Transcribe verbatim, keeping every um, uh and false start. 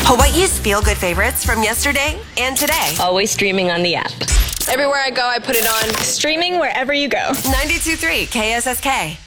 Hawaii's feel-good favorites from yesterday and today. Always streaming on the app. Everywhere I go, I put it on. Streaming wherever you go. ninety-two point three K S S K.